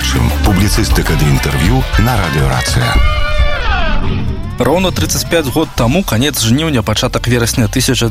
бачым. Публіцыстыка ды інтэрв'ю на радыёрацыя. Роўна 35 год таму, канец жніўня, пачатак верасня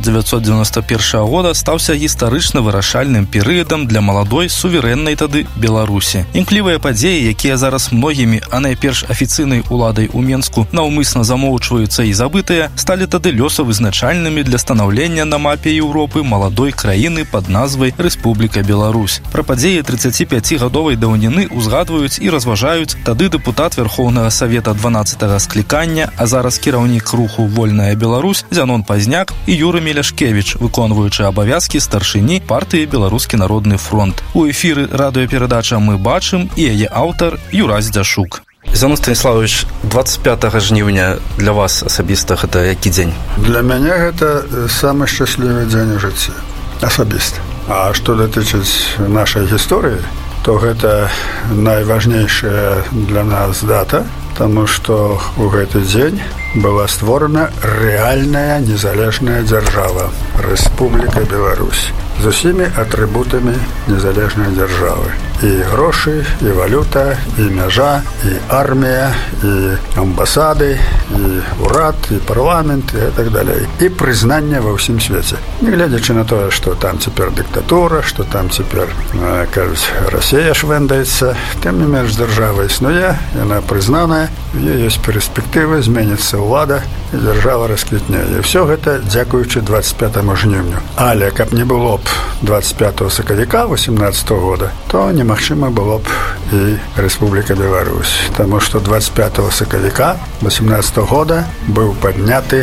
1991 года стаўся гістарычна вырашальным перыядам для маладой, суверэннай тады Беларусі. Імклівыя падзеі, якія зараз многімі, а найперш афіцыйнай уладай у Менску наўмысна замоўчваюцца і забытыя, сталі тады лёсавызначальнымі для станаўлення на мапе Еўропы маладой краіны пад назвай Рэспубліка Беларусь. Пра падзеі 35-гадовай даўніны узгадваюць і разважаюць тады дэпутат Верхоўнага Савета 12-го склікання, а зараз кіраўнік руху «Вольная Беларусь» Зянон Пазняк і Юрый Меляшкевіч, выконваючы абавязкі старшыні партыі «Беларускі народны фронт». У эфіры радыёперадача «Мы бачым» і яе аўтар Юрась Дзяшук. Зянон Станіславович, 25 жніўня для вас асабіста гэта які дзень? Для мяне гэта самы шчаслівы дзень у жыцці. Асабіста. А што датычыць нашай гісторыі, то гэта найважнейшая для нас дата, таму што ў гэты дзень была створана рэальная незалежная дзяржава Рэспубліка Беларусь з усімі атрыбутамі незалежнай дзяржавы. І грошы, і валюта, і мяжа, і армія, і амбасады, і урад, і парламент, і так далей. І прызнанне ва ўсім свеце. Не гледзячы на тое, што там цяпер дыктатура, што там цяпер, кажуць, Расія швэндаецца, тым не менш дзяржава існуе, яна прызнаная, у ёй ёсць перспектывы, зменіцца ўлада, і дзяржава расквітне. І ўсё гэта дзякуючы 25 жніўню. Але каб не было б 25 сакавіка 18 года, то немагчыма было б і Рэспубліка Беларусь. Таму што 25 сакавіка 18 года быў падняты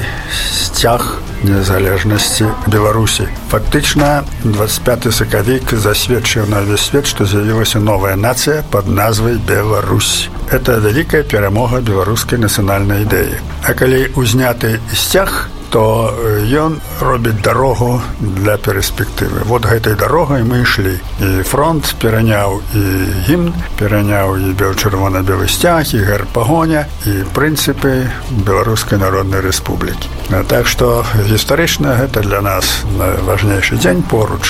сцяг незалежнасці Беларусі. Фактычна 25 сакавік засведчыў на ўвесь свет, што з'явілася новая нацыя пад назвай Беларусь. Это вялікая перамога беларускай нацыянальнай ідэі. А калі узняты сцяг, то ён робіць дарогу для перспектывы. Вот гэтай дарогай мы ішлі. І фронт пераняў і гімн, пераняў і чырвона-белы сцяг, і герб пагоня, і прынцыпы Беларускай народнай рэспублікі. Так што гістарычна гэта для нас найважнейшы дзень поруч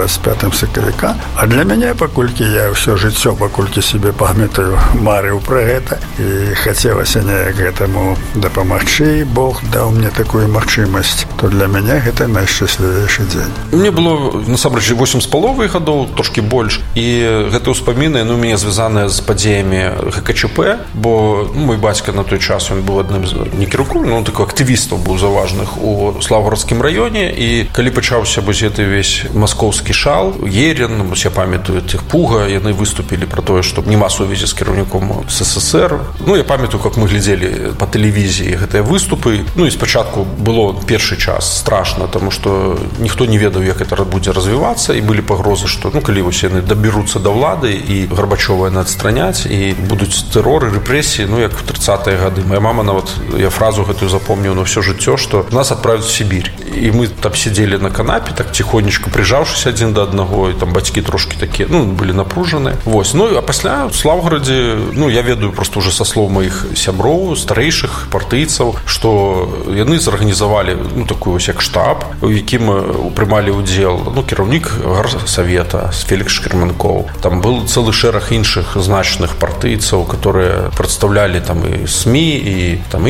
25 сакавіка. А для мяне, паколькі я ўсё жыццё, паколькі себе памятаю, марыў пра гэта, і хацелася неяк гэтаму дапамагчы, Бог даў мне такую магчымасць, то для мяне гэта найшчаслівейшы дзень. Мне было, насамрэч, 8,5 гадоў, трошкі больш, і гэтыя ўспаміны, мяне звязаныя з падзеямі ГКЧП, бо мой бацька на той час, ён быў адным з не кіраўнікоў, такой актывістаў быў заважных у Слаўгородскім раёне, і калі пачаўся гэты весь маскоўскі шал, Ерін, я памятаю, тых Пуга, яны выступілі пра тое, што няма сувязі з кіраўніком СССР. Я памятаю, як мы глядзелі па тэлевізіі гэтыя выступы. І спачатку было першы час страшна, таму што ніхто не ведаў, як гэта будзе развівацца, і былі пагрозы, што калі вось яны дабяруцца да ўлады і Гарбачова яны адстраняць, і будуць тэроры, рэпрэсіі, як у 30-е гады. Моя мама нават, я фразу гэтую запомніў на ўсё жыццё, што нас адправяць в Сібір. І мы там сидзелі на канапе, так ціхонечка прыжаўшыся адзін да аднаго, і там бацькі трошкі такія, былі напружаныя. Вось. А пасля в Слаўгорадзе, я ведаю просто уже са слоў маіх сяброў, старэйшых партыйцаў, што яны зарганізавалі такую вось як штаб, у якім прымалі ўдзел кіраўнік Гарсавета, Фелікс Шкерманкоў. Там был цэлы шэраг іншых значных партыйцаў, которые прадстаўлялі там і СМІ, і там